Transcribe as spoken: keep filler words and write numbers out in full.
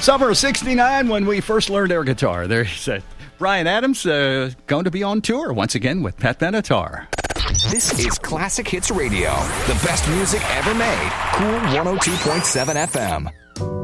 Summer of sixty-nine when we first learned air guitar. There's uh, Bryan Adams uh, going to be on tour once again with Pat Benatar. This is Classic Hits Radio, the best music ever made. Cool one oh two point seven F M.